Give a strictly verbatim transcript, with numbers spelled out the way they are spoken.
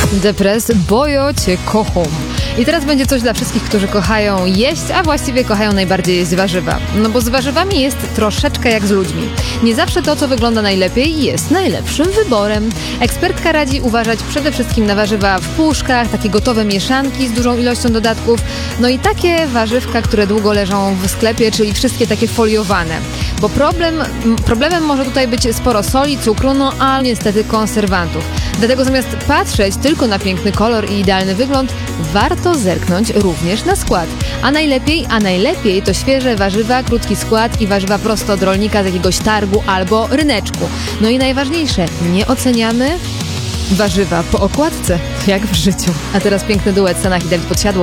Depres, bojo cię kocham. I teraz będzie coś dla wszystkich, którzy kochają jeść, a właściwie kochają najbardziej jeść warzywa. No bo z warzywami jest troszeczkę jak z ludźmi. Nie zawsze to, co wygląda najlepiej, jest najlepszym wyborem. Ekspertka radzi uważać przede wszystkim na warzywa w puszkach, takie gotowe mieszanki z dużą ilością dodatków, no i takie warzywka, które długo leżą w sklepie, czyli wszystkie takie foliowane. Bo problem, problemem może tutaj być sporo soli, cukru, no a niestety konserwantów. Dlatego zamiast patrzeć tylko na piękny kolor i idealny wygląd, warto zerknąć również na skład. A najlepiej, a najlepiej to świeże warzywa, krótki skład i warzywa prosto od rolnika z jakiegoś targu albo ryneczku. No i najważniejsze, nie oceniamy warzywa po okładce, jak w życiu. A teraz piękny duet Sanach i Dawid Podsiadło.